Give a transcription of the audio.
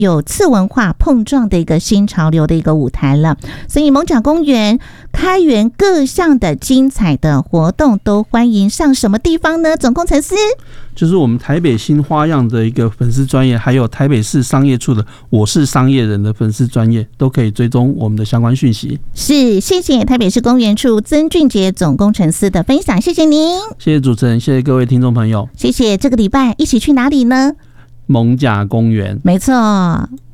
有次文化碰撞的一个新潮流的一个舞台了。所以艋舺公园开园各项的精彩的活动都欢迎上什么地方呢？总工程师， 就是我们台北新花样的一个粉丝专页，还有台北市商业处的我是商业人的粉丝专页，都可以追踪我们的相关讯息。 是，谢谢台北市公园处曾俊杰总工程师的分享，谢谢您。 谢谢主持人，谢谢各位听众朋友。 谢谢。这个礼拜一起去哪里呢？ 艋舺公园。 没错。